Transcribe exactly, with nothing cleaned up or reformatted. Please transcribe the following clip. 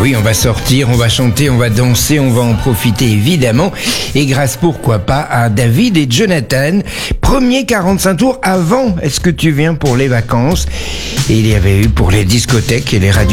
oui, on va sortir, on va chanter, on va danser, on va en profiter évidemment. Et grâce, pourquoi pas, à David et Jonathan. Premier quarante-cinq tours avant, est-ce que tu viens pour les vacances? Et il y avait eu pour les discothèques et les radios.